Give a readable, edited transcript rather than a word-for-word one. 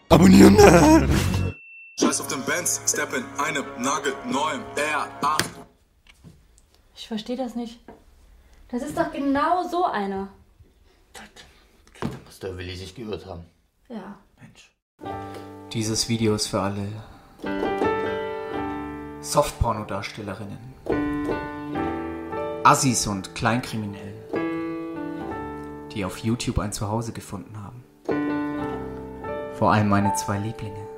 Abonnieren! Scheiß auf den Benz, step in einem nagelneuen R8. Ich verstehe das nicht. Das ist doch genau so einer. Da muss der Willi sich geirrt haben. Ja. Mensch. Dieses Video ist für alle Softporno-Darstellerinnen, Assis und Kleinkriminellen, die auf YouTube ein Zuhause gefunden haben. Vor allem meine zwei Lieblinge.